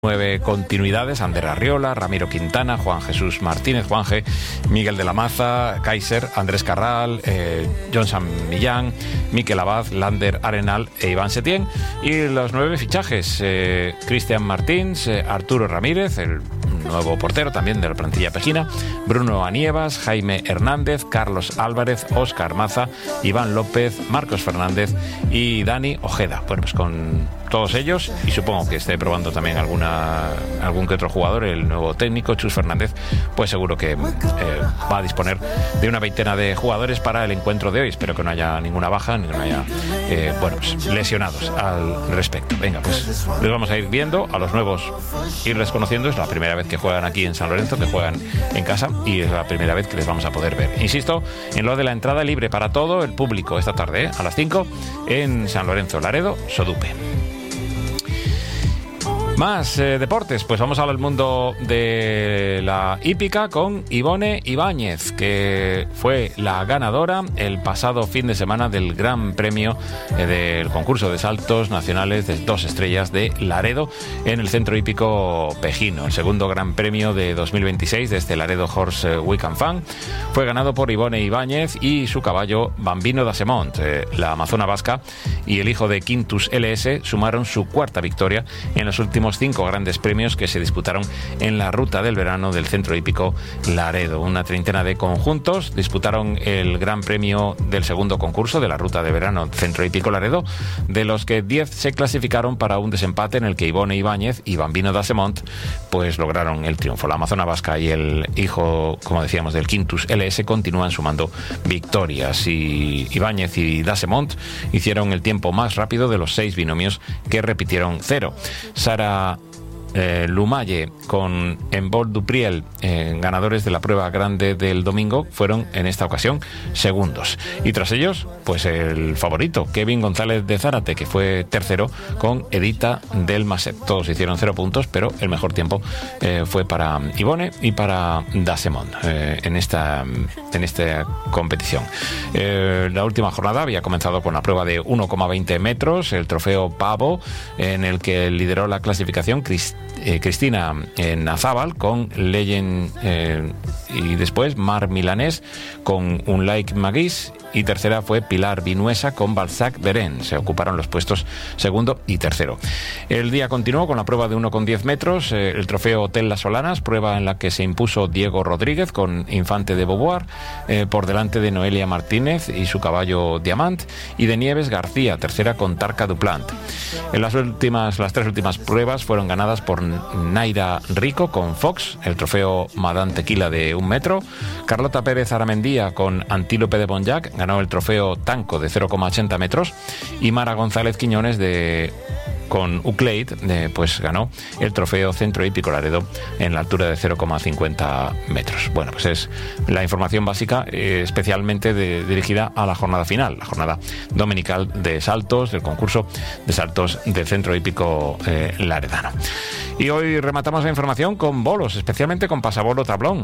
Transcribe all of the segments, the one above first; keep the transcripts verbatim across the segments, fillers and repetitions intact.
Nueve continuidades: Ander Arriola, Ramiro Quintana, Juan Jesús Martínez, Juanje, Miguel de la Maza, Kaiser, Andrés Carral, eh, John San Millán, Miquel Abad, Lander Arenal e Iván Setién. Y los nueve fichajes: eh, Cristian Martins, eh, Arturo Ramírez, el nuevo portero también de la plantilla pejina, Bruno Anievas, Jaime Hernández, Carlos Álvarez, Óscar Maza, Iván López, Marcos Fernández y Dani Ojeda. Bueno, pues con todos ellos, y supongo que esté probando también alguna algún que otro jugador, el nuevo técnico Chus Fernández, pues seguro que eh, va a disponer de una veintena de jugadores para el encuentro de hoy. Espero que no haya ninguna baja, ni que no haya eh, bueno, pues, lesionados al respecto. Venga, pues les vamos a ir viendo a los nuevos, irles conociendo. Es la primera vez que juegan aquí en San Lorenzo, que juegan en casa, y es la primera vez que les vamos a poder ver. Insisto en lo de la entrada libre para todo el público esta tarde, ¿eh? a las cinco en San Lorenzo, Laredo, Sodupe. Más eh, deportes, pues vamos al mundo de la hípica con Ivone Ibáñez, que fue la ganadora el pasado fin de semana del Gran Premio eh, del concurso de saltos nacionales de dos estrellas de Laredo en el Centro Hípico Pejino. El segundo Gran Premio de dos mil veintiséis de este Laredo Horse Week and Fun fue ganado por Ivone Ibáñez y su caballo Bambino da Semont. Eh, la amazona vasca y el hijo de Quintus L S sumaron su cuarta victoria en los últimos cinco grandes premios que se disputaron en la ruta del verano del Centro Hípico Laredo. Una treintena de conjuntos disputaron el Gran Premio del segundo concurso de la ruta de verano Centro Hípico Laredo, de los que diez se clasificaron para un desempate en el que Ivone Ibáñez y Bambino da Semont pues lograron el triunfo. La amazona vasca y el hijo, como decíamos, del Quintus L S continúan sumando victorias, y Ibáñez y da Semont hicieron el tiempo más rápido de los seis binomios que repitieron cero. Sara Eh, Lumaye con Embol Dupriel, eh, ganadores de la prueba grande del domingo, fueron en esta ocasión segundos. Y tras ellos, pues el favorito, Kevin González de Zárate, que fue tercero con Edita del Maset. Todos hicieron cero puntos, pero el mejor tiempo eh, fue para Ivone y para Dasemont eh, en, esta, en esta competición. Eh, la última jornada había comenzado con la prueba de uno coma veinte metros, el trofeo Pavo, en el que lideró la clasificación Cristina Eh, Cristina eh, Nazábal con Legend eh, y después Mar Milanés con Un Like Maguís, y tercera fue Pilar Vinuesa con Balzac Berén. Se ocuparon los puestos segundo y tercero. El día continuó con la prueba de uno coma diez metros, eh, el trofeo Hotel Las Solanas, prueba en la que se impuso Diego Rodríguez con Infante de Beauvoir eh, por delante de Noelia Martínez y su caballo Diamant, y de Nieves García, tercera con Tarca Duplant. En las últimas, las tres últimas pruebas fueron ganadas por Naira Rico con Fox, el trofeo Madame Tequila de un metro. Carlota Pérez Aramendía con Antílope de Bonjac ganó el trofeo Tanco de cero coma ochenta metros, y Mara González Quiñones de con Ucleid, eh, pues ganó el trofeo Centro Hípico Laredo en la altura de cero coma cincuenta metros. Bueno, pues es la información básica, eh, especialmente de, dirigida a la jornada final, la jornada dominical de saltos, del concurso de saltos del Centro Hípico eh, Laredano. Y hoy rematamos la información con bolos, especialmente con Pasabolo Tablón,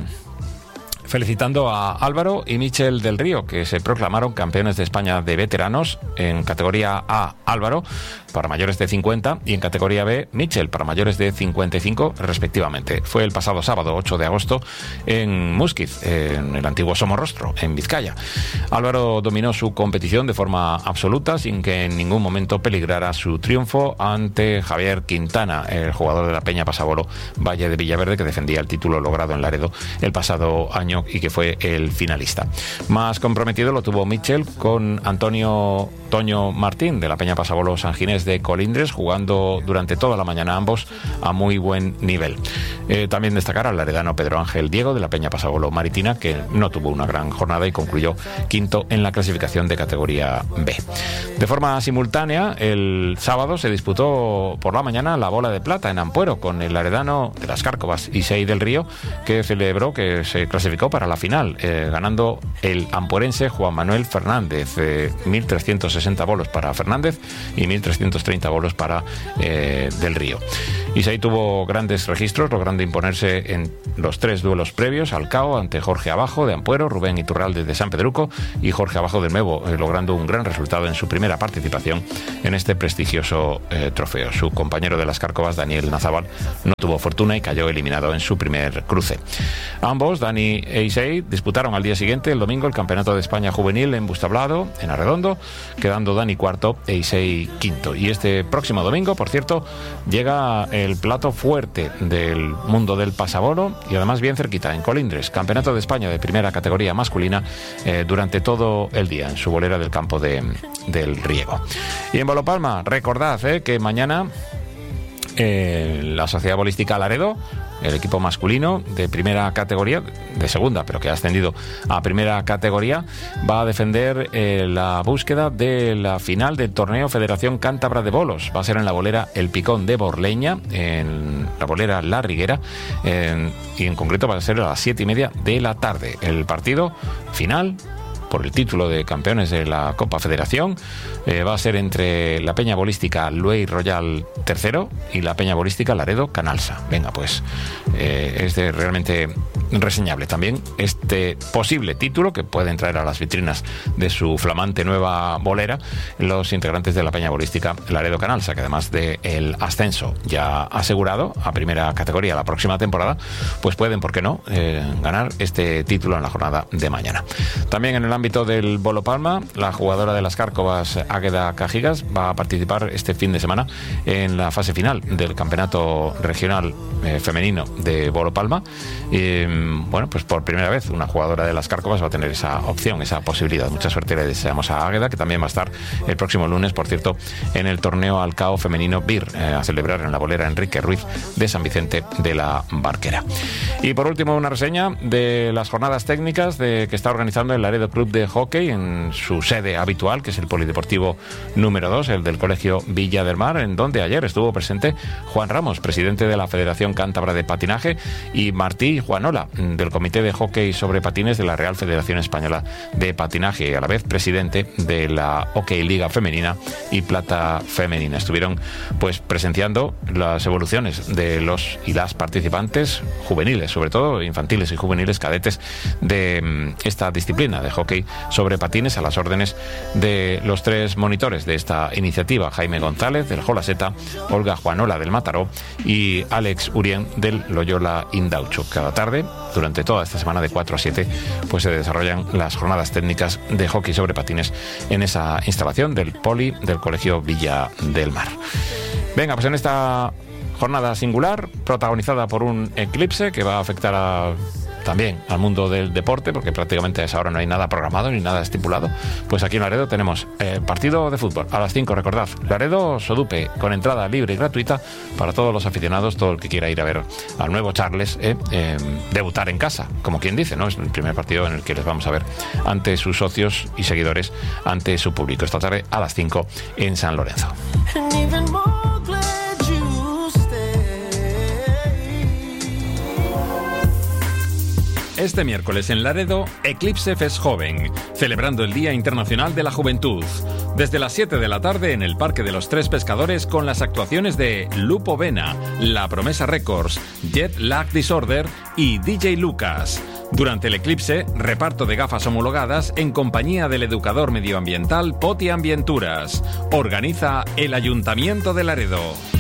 felicitando a Álvaro y Michel del Río, que se proclamaron campeones de España de veteranos en categoría A, Álvaro, para mayores de cincuenta, y en categoría B, Michel, para mayores de cincuenta y cinco, respectivamente. Fue el pasado sábado, ocho de agosto, en Musquiz, en el antiguo Somorrostro, en Vizcaya. Álvaro dominó su competición de forma absoluta, sin que en ningún momento peligrara su triunfo ante Javier Quintana, el jugador de la Peña Pasabolo Valle de Villaverde, que defendía el título logrado en Laredo el pasado año y que fue el finalista. Más comprometido lo tuvo Michel con Antonio Toño Martín de la Peña Pasabolo San Ginés de Colindres, jugando durante toda la mañana ambos a muy buen nivel. Eh, también destacar al laredano Pedro Ángel Diego de la Peña Pasabolo Maritina, que no tuvo una gran jornada y concluyó quinto en la clasificación de categoría B. De forma simultánea, el sábado se disputó por la mañana la bola de plata en Ampuero, con el laredano de las Cárcovas Isei del Río, que celebró que se clasificó clasificó para la final, eh, ganando el ampuerense Juan Manuel Fernández, eh, mil trescientos sesenta bolos para Fernández y mil trescientos treinta bolos para eh, Del Río. Isaí tuvo grandes registros, logrando imponerse en los tres duelos previos al C A O ante Jorge Abajo de Ampuero, Rubén Iturralde de San Pedruco y Jorge Abajo de nuevo, eh, logrando un gran resultado en su primera participación en este prestigioso eh, trofeo. Su compañero de las Cárcovas, Daniel Nazábal, no tuvo fortuna y cayó eliminado en su primer cruce. Ambos, Dani e Isaí, disputaron al día siguiente, el domingo, el Campeonato de España Juvenil en Bustablado, en Arredondo, quedando Dani cuarto e Isaí quinto. Y este próximo domingo, por cierto, llega el plato fuerte del mundo del pasabolo y además bien cerquita, en Colindres, Campeonato de España de primera categoría masculina eh, durante todo el día en su bolera del campo de, del Riego. Y en Bolopalma, recordad eh, que mañana eh, la Sociedad Bolística Laredo, el equipo masculino de primera categoría, de segunda, pero que ha ascendido a primera categoría, va a defender eh, la búsqueda de la final del torneo Federación Cántabra de Bolos. Va a ser en la bolera El Picón de Borleña, en la bolera La Riguera, en, y en concreto va a ser a las siete y media de la tarde. El partido final por el título de campeones de la Copa Federación eh, va a ser entre la Peña Bolística Luey Royal tercero y la Peña Bolística Laredo Canalsa. Venga, pues eh, es de realmente reseñable también este posible título que pueden traer a las vitrinas de su flamante nueva bolera los integrantes de la Peña Bolística Laredo Canalsa, que además del ascenso ya asegurado a primera categoría la próxima temporada, pues pueden, ¿por qué no?, eh, ganar este título en la jornada de mañana. También en el ámbito del Bolopalma, la jugadora de las Cárcovas, Águeda Cajigas, va a participar este fin de semana en la fase final del Campeonato Regional eh, Femenino de Bolopalma. Y, bueno, pues por primera vez una jugadora de las Cárcovas va a tener esa opción, esa posibilidad. Mucha suerte le deseamos a Águeda, que también va a estar el próximo lunes, por cierto, en el torneo Alcao Femenino B I R, eh, a celebrar en la bolera Enrique Ruiz de San Vicente de la Barquera. Y por último, una reseña de las jornadas técnicas de, que está organizando el Laredo Club de Hockey en su sede habitual, que es el Polideportivo número dos, el del Colegio Villa del Mar, en donde ayer estuvo presente Juan Ramos, presidente de la Federación Cántabra de Patinaje, y Martí Juanola, del Comité de Hockey sobre Patines de la Real Federación Española de Patinaje, y a la vez presidente de la Hockey Liga Femenina y Plata Femenina. Estuvieron pues presenciando las evoluciones de los y las participantes juveniles, sobre todo infantiles y juveniles cadetes de esta disciplina de hockey sobre patines, a las órdenes de los tres monitores de esta iniciativa: Jaime González del Jolaseta, Olga Juanola del Mataró y Alex Urien del Loyola Indaucho. Cada tarde, durante toda esta semana de cuatro a siete, pues se desarrollan las jornadas técnicas de hockey sobre patines en esa instalación del Poli del Colegio Villa del Mar. Venga, pues en esta jornada singular, protagonizada por un eclipse que va a afectar a también al mundo del deporte, porque prácticamente a esa hora no hay nada programado ni nada estipulado, pues aquí en Laredo tenemos eh, partido de fútbol a las cinco, recordad, Laredo Sodupe, con entrada libre y gratuita para todos los aficionados, todo el que quiera ir a ver al nuevo Charles eh, eh, debutar en casa, como quien dice, ¿no? Es el primer partido en el que les vamos a ver ante sus socios y seguidores, ante su público, esta tarde a las cinco en San Lorenzo. Este miércoles en Laredo, Eclipse Fest Joven, celebrando el Día Internacional de la Juventud. Desde las siete de la tarde en el Parque de los Tres Pescadores, con las actuaciones de Lupo Vena, La Promesa Records, Jet Lag Disorder y D J Lucas. Durante el eclipse, reparto de gafas homologadas en compañía del educador medioambiental Poti Ambienturas. Organiza el Ayuntamiento de Laredo.